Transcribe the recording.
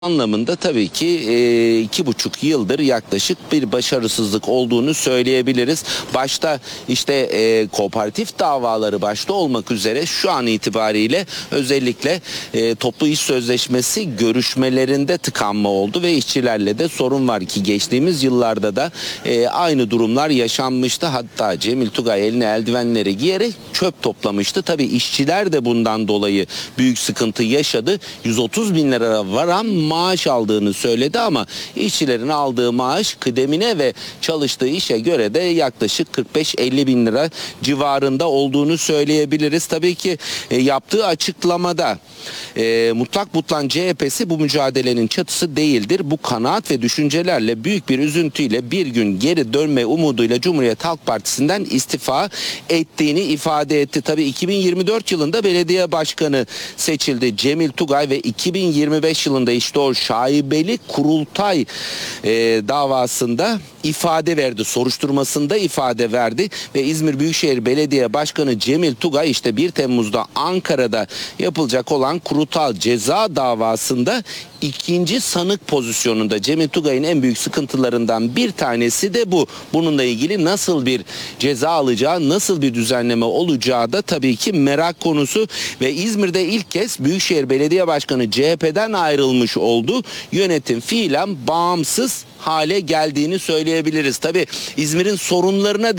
anlamında tabii ki 2,5 yıldır yaklaşık bir başarısızlık olduğunu söyleyebiliriz. Başta işte kooperatif davaları başta olmak üzere şu an itibariyle özellikle toplu iş sözleşmesi görüşmelerinde tıkanma oldu ve işçilerle de sorun var ki geçtiğimiz yıllarda da aynı durumlar yaşanmıştı. Hatta Cemil Tugay eline eldivenleri giyerek çöp toplamıştı. Tabii işçiler de bundan dolayı büyük sıkıntı yaşadı. 130 bin lira varan maaş aldığını söyledi ama işçilerin aldığı maaş kıdemine ve çalıştığı işe göre de yaklaşık 45-50 bin lira civarında olduğunu söyleyebiliriz. Tabii ki yaptığı açıklamada mutlak butlan CHP'si bu mücadelenin çatısı değildir. Bu kanaat ve düşüncelerle büyük bir üzüntüyle bir gün geri dönme umuduyla Cumhuriyet Halk Partisi'nden istifa ettiğini ifade etti. Tabii 2024 yılında belediye başkanı seçildi Cemil Tugay ve 2025 yılında işte o şaibeli kurultay davasında ifade verdi. Soruşturmasında ifade verdi ve İzmir Büyükşehir Belediye Başkanı Cemil Tugay işte 1 Temmuz'da Ankara'da yapılacak olan kurultay ceza davasında ikinci sanık pozisyonunda. Cemil Tugay'ın en büyük sıkıntılarından bir tanesi de bu. Bununla ilgili nasıl bir ceza alacağı, nasıl bir düzenleme olacağı da tabii ki merak konusu ve İzmir'de ilk kez Büyükşehir Belediye Başkanı CHP'den ayrılmış oldu. Yönetim fiilen bağımsız hale geldiğini söyleyebiliriz. Tabii İzmir'in sorunlarına